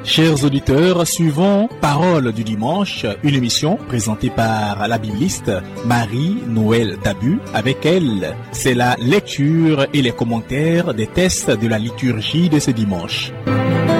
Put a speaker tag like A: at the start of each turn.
A: Chers auditeurs, suivons Parole du dimanche, une émission présentée par la bibliste Marie-Noël Tabu. Avec elle, c'est la lecture et les commentaires des textes de la liturgie de ce dimanche.